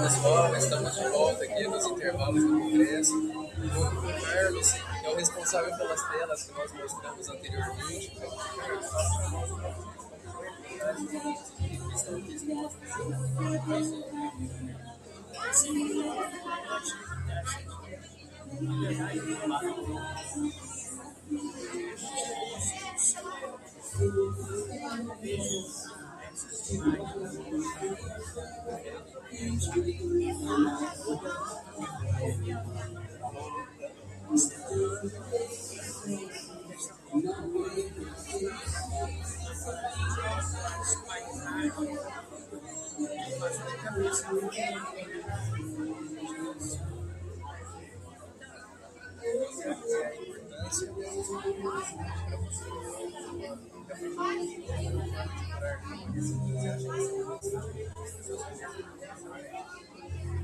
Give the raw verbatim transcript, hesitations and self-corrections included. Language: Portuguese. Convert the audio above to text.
pessoal, estamos de volta aqui nos intervalos do Congresso, junto com o Carlos, que é o responsável pelas telas que nós mostramos anteriormente. Carlos, fala para nós um pouco de questão física.